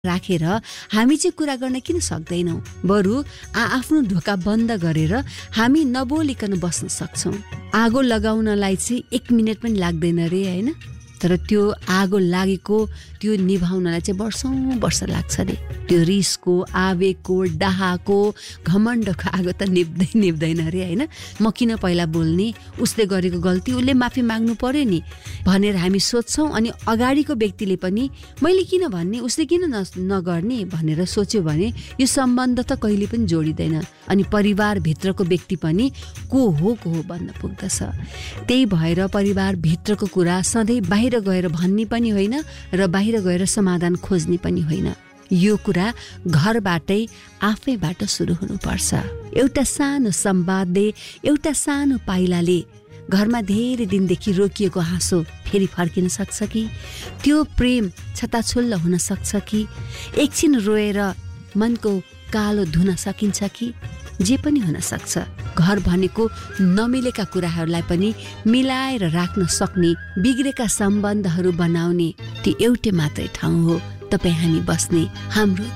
राखेर हामी चाहिँ कुरा गर्न किन सक्दैनौँ? बरु आफ्नो ढोका बन्द गरेर हामी नबोलिकन बस्न सक्छौँ। आगो लगाउनलाई चाहिँ 1 मिनेट पनि लाग्दैन रे, होइन? तर त्यो आगो लागेको त्यो निभाउनलाई चाहिँ वर्ष लाग्छ रे। त्यो रिसको, आवेगको, डाहाको, घमण्डको आगो त निप्दैन रे, होइन? म किन पहिला बोल्ने, उसले गरेको गल्ती उसले माफी माग्नु पर्यो नि भनेर हामी सोच्छौँ। अनि अगाडिको व्यक्तिले पनि मैले किन भन्ने, उसले किन नगर्ने भनेर सोच्यो भने यो सम्बन्ध त कहिले पनि जोडिँदैन। अनि परिवारभित्रको व्यक्ति पनि को हो बन्न पुग्दछ। त्यही भएर परिवारभित्रको कुरा सधैँ बाहिर गएर भन्ने पनि होइन र बाहिर गएर समाधान खोज्ने पनि होइन। यो कुरा घरबाटै आफैबाट सुरु हुनुपर्छ। एउटा सानो संवादले, एउटा सानो पाइलाले घरमा धेरै दिनदेखि रोकिएको हाँसो फेरि फर्किन सक्छ कि? त्यो प्रेम छताछुल्ल हुन सक्छ कि? एकछिन रोएर मनको कालो धुन सकिन्छ कि? जे पनि हुन सक्छ। घर भनेको नमिलेका कुराहरूलाई पनि मिलाएर राख्न सक्ने, बिग्रेका सम्बन्धहरू बनाउने त्यो एउटै मात्रै ठाउँ हो, तपाईँ हामी बस्ने हाम्रो